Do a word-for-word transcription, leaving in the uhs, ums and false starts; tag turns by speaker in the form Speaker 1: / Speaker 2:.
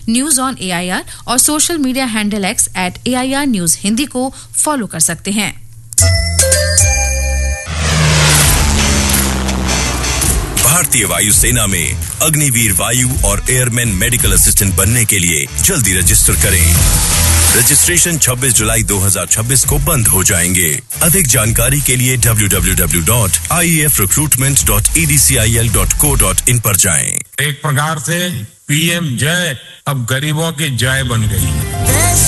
Speaker 1: News on AIR और social media handle x eight AIR news Hindi को follow कर सकते हैं।
Speaker 2: भारतीय वायुसेना में अग्निवीर वायु और एयरमैन मेडिकल असिस्टेंट बनने के लिए जल्दी रजिस्टर करें। रजिस्ट्रेशन छब्बीस जुलाई दो हज़ार छब्बीस को बंद हो जाएंगे। अधिक जानकारी के लिए W W W dot I E F recruitment dot E D C I L dot co dot in पर जाएं।
Speaker 3: एक प्रकार से पीएम जय अब गरीबों की जय बन गई है।